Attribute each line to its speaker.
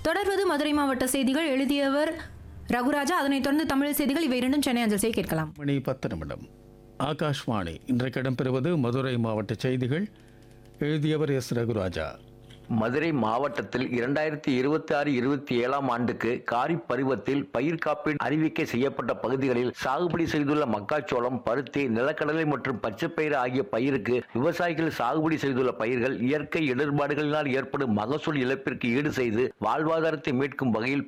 Speaker 1: தொடர்வது மதுரை மாவட்ட செய்திகள். எழுதியவர் ரகுராஜா. அதனைத் தொடர்ந்து தமிழ் செய்திகள். இவை இரண்டும் சென்னை அஞ்சல் செய்ய கேட்கலாம்.
Speaker 2: மணி 10 ஆகாஷ்வாணி. இன்றைக்கு இடம்பெறுவது மதுரை மாவட்ட செய்திகள். எழுதியவர் எஸ் ரகுராஜா.
Speaker 3: மதுரை மாவட்டத்தில் 2026-27 ஆண்டுக்கு காரிப் பருவத்தில் பயிர் காப்பீடு அறிவிக்கை செய்யப்பட்ட பகுதிகளில் சாகுபடி செய்துள்ள மக்காச்சோளம், பருத்தி, நிலக்கடலை மற்றும் பச்சைப்பயிறு ஆகிய பயிருக்கு விவசாயிகள் சாகுபடி செய்துள்ள பயிர்கள் இயற்கை இடர்பாடுகளினால் ஏற்படும் மகசூல் இழப்பிற்கு ஈடு செய்து வாழ்வாதாரத்தை மீட்கும் வகையில்